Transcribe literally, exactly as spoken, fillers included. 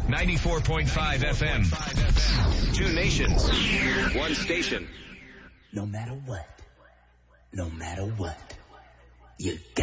ninety-four point five F M. Two nations, one station. No matter what, no matter what, you got